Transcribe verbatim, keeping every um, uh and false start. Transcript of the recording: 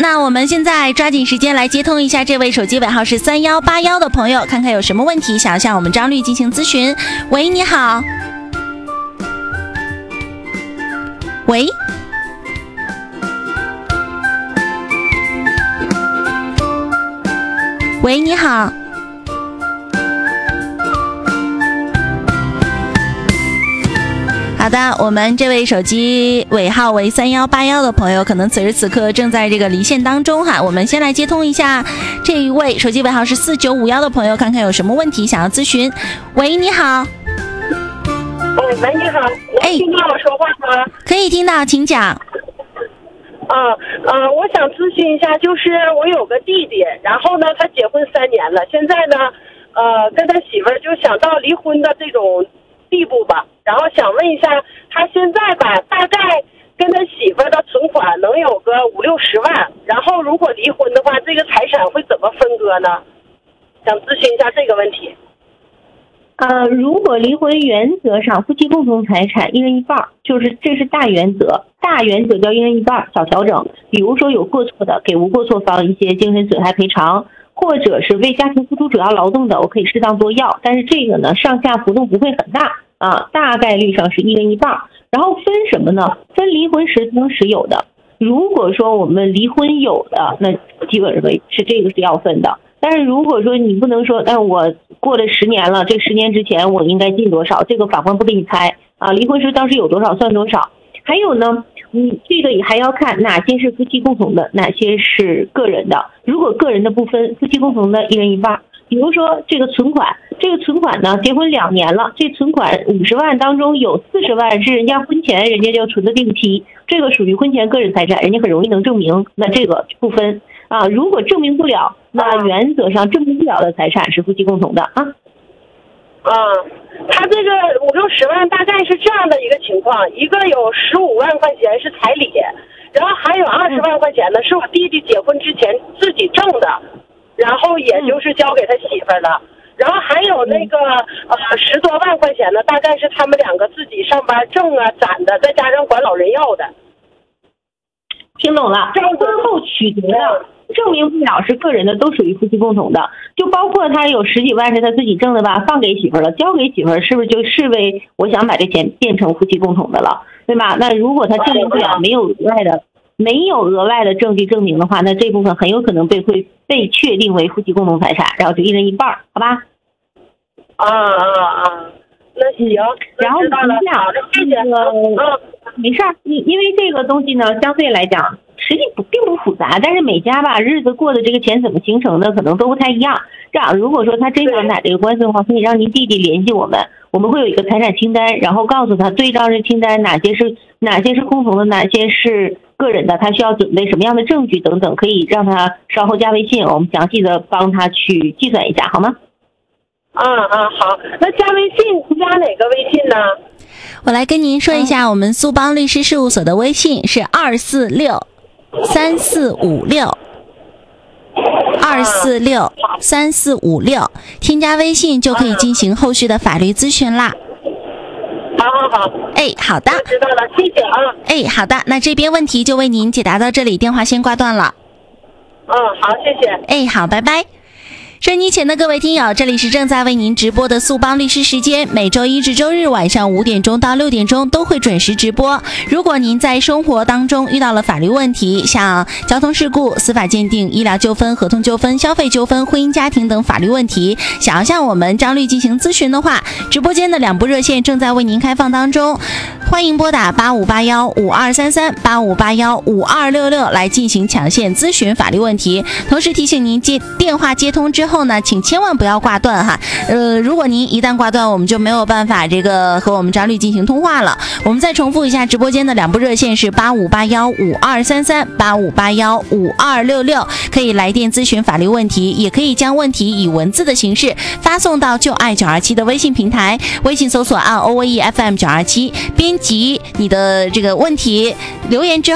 那我们现在抓紧时间来接通一下这位手机尾号是三幺八幺的朋友，看看有什么问题想要向我们张律进行咨询。喂，你好。喂。喂，你好。好的，我们这位手机尾号为三幺八幺的朋友，可能此时此刻正在这个离线当中哈。我们先来接通一下这一位手机尾号是四九五幺的朋友，看看有什么问题想要咨询。喂，你好。 喂，喂，你好，能听到我说话吗？ 可以听到，请讲。 啊呃，我想咨询一下，就是我有个弟弟，然后呢，他结婚三年了，现在呢，呃，跟他媳妇儿就想到离婚的这种地步吧。然后想问一下，他现在吧，大概跟他媳妇儿的存款能有个五六十万，然后如果离婚的话，这个财产会怎么分割呢？想咨询一下这个问题。 呃，如果离婚，原则上夫妻共同财产一人一半，就是这是大原则。大原则叫一人一半，小调整，比如说有过错的，给无过错方一些精神损害赔偿，或者是为家庭付出主要劳动的，我可以适当多要，但是这个呢，上下浮动不会很大啊，大概率上是一人一半。然后分什么呢？分离婚时曾实有的。如果说我们离婚有的，那基本上是这个是要分的。但是如果说你不能说，但我过了十年了，这十年之前我应该进多少，这个法官不给你猜啊。离婚时当时有多少算多少。还有呢，你这个还要看哪些是夫妻共同的，哪些是个人的。如果个人的不分，夫妻共同的一人一半。比如说这个存款，这个存款呢，结婚两年了，这存款五十万当中有四十万是人家婚前人家就存的定期，这个属于婚前个人财产，人家很容易能证明，那这个不分啊。如果证明不了，那原则上证明不了的财产是夫妻共同的啊。 啊，他这个五六十万大概是这样的一个情况，一个有十五万块钱是彩礼，然后还有二十万块钱呢，是我弟弟结婚之前自己挣的，然后也就是交给他媳妇儿了，然后还有那个呃十多万块钱呢，大概是他们两个自己上班挣啊攒的，再加上管老人要的。 听懂了，婚后取得的证明不了是个人的，都属于夫妻共同的，就包括他有十几万是他自己挣的吧，放给媳妇儿了，交给媳妇儿，是不是就视为我想把这钱变成夫妻共同的了，对吧？那如果他证明不了，没有额外的没有额外的证据证明的话，那这部分很有可能被会被确定为夫妻共同财产，然后就一人一半，好吧？ 啊啊啊！那行， 然后知道了，好的，谢谢。 嗯，没事儿，因因为这个东西呢，相对来讲实际不并不复杂，但是每家吧日子过的这个钱怎么形成的可能都不太一样。这样，如果说他真想打这个官司的话，可以让您弟弟联系我们，我们会有一个财产清单，然后告诉他对照这清单哪些是哪些是共同的，哪些是个人的，他需要准备什么样的证据等等，可以让他稍后加微信，我们详细的帮他去计算一下，好吗？ 啊啊，好，那加微信加哪个微信呢？ 我来跟您说一下，我们苏邦律师事务所的微信是二四六三四五六二四六三四五六，添加微信就可以进行后续的法律咨询啦。 好好好， 哎，好的， 知道了，谢谢啊。 哎，好的，那这边问题就为您解答到这里，电话先挂断了。 嗯，好，谢谢。 哎，好，拜拜。收音机前的各位听友，这里是正在为您直播的苏邦律师时间，每周一至周日晚上五点钟到六点钟都会准时直播。如果您在生活当中遇到了法律问题，像交通事故、司法鉴定、医疗纠纷、合同纠纷、消费纠纷、婚姻家庭等法律问题，想要向我们张律进行咨询的话，直播间的两部热线正在为您开放当中，欢迎拨打八五八幺五二三三八五八幺五二六六来进行抢线咨询法律问题。同时提醒您，接电话接通之后后呢，请千万不要挂断哈。呃，如果您一旦挂断，我们就没有办法这个和我们张律进行通话了。我们再重复一下，直播间的两部热线是八五八幺五二三三八五八幺五二六六，可以来电咨询法律问题，也可以将问题以文字的形式发送到就爱九二七的微信平台，微信搜索按 O V E F M 九二七，编辑你的这个问题留言之后。